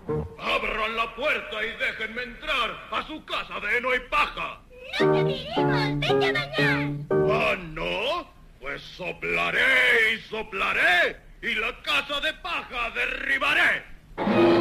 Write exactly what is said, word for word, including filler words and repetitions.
Abran la puerta y déjenme entrar a su casa de heno y paja. ¡No te queremos! ¡Vete a bañar! ¿Ah, no? Pues soplaré y soplaré y la casa de paja derribaré.